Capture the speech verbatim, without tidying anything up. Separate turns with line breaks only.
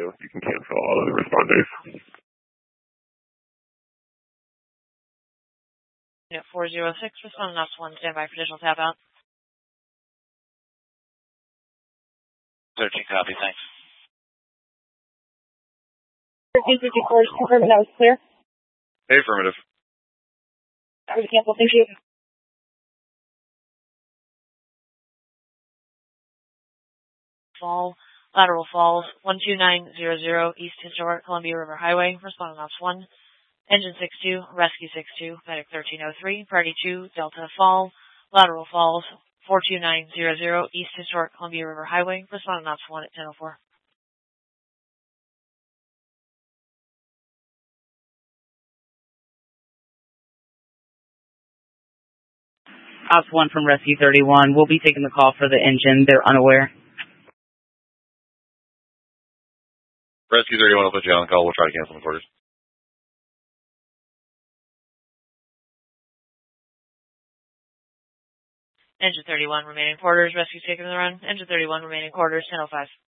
two. You can cancel all other responders.
Unit four zero six, responding ops one, stand by for additional tap out.
thirteen copy, thanks.
thirteen fifty-four, just confirming that was clear.
Affirmative.
That was canceled, thank you.
Fall, lateral falls, one two nine zero zero, East Historic Columbia River Highway, responding ops one. Engine six two, Rescue six two, Medic thirteen oh three, Party two, Delta Fall, lateral falls, four two nine zero zero, East Historic Columbia River Highway, responding ops one at ten oh four.
Ops one from Rescue thirty-one. We'll be taking the call for the engine. They're unaware.
Rescue thirty-one will put you on the call. We'll try to cancel the quarters.
Engine thirty-one, remaining quarters, rescue taking the run. Engine thirty-one, remaining quarters, ten oh five.